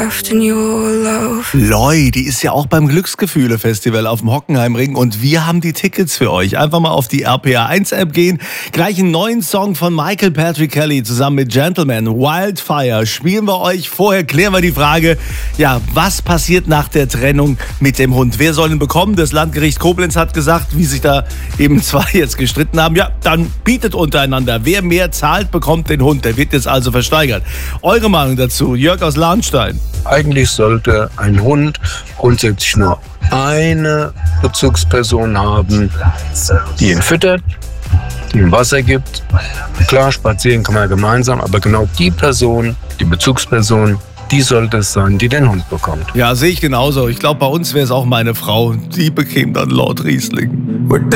left in your love. Loi, die ist ja auch beim Glücksgefühle-Festival auf dem Hockenheimring und wir haben die Tickets für euch. Einfach mal auf die RPA1-App gehen, gleich einen neuen Song von Michael Patrick Kelly zusammen mit Gentleman, Wildfire, spielen wir euch. Vorher klären wir die Frage, ja, was passiert nach der Trennung mit dem Hund? Wer soll ihn bekommen? Das Landgericht Koblenz hat gesagt, wie sich da eben zwei jetzt gestritten haben, ja, dann bietet untereinander. Wer mehr zahlt, bekommt den Hund. Der wird jetzt also versteigert. Eure Meinung dazu, Jörg aus Lahnstein? Eigentlich sollte ein Hund grundsätzlich nur eine Bezugsperson haben, die ihn füttert, die ihm Wasser gibt. Klar, spazieren kann man gemeinsam, aber genau die Person, die Bezugsperson, die sollte es sein, die den Hund bekommt. Ja, sehe ich genauso. Ich glaube, bei uns wäre es auch meine Frau. Die bekäme dann Lord Riesling.